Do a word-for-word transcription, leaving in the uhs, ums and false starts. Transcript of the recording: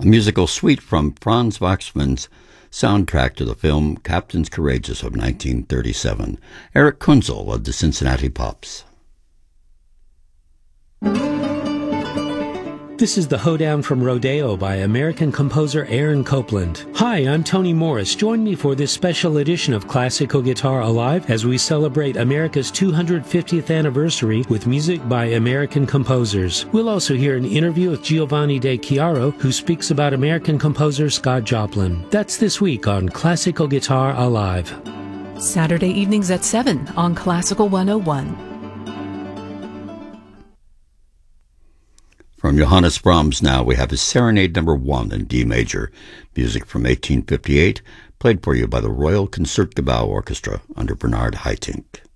a musical suite from Franz Waxman's soundtrack to the film Captains Courageous of nineteen thirty-seven. Eric Kunzel of the Cincinnati Pops. This is the Hoedown from Rodeo by American composer Aaron Copland. Hi, I'm Tony Morris. Join me for this special edition of Classical Guitar Alive as we celebrate America's two hundred fiftieth anniversary with music by American composers. We'll also hear an interview with Giovanni De Chiaro, who speaks about American composer Scott Joplin. That's this week on Classical Guitar Alive. Saturday evenings at seven on Classical one oh one. From Johannes Brahms now, we have his Serenade Number One in D major, music from eighteen fifty-eight, played for you by the Royal Concertgebouw Orchestra under Bernard Haitink.